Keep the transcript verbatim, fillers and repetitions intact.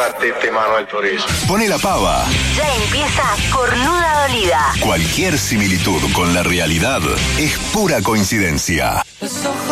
partiste, Manuel, por eso. Pone la pava. Ya empieza Cornuda Dolida. Cualquier similitud con la realidad es pura coincidencia.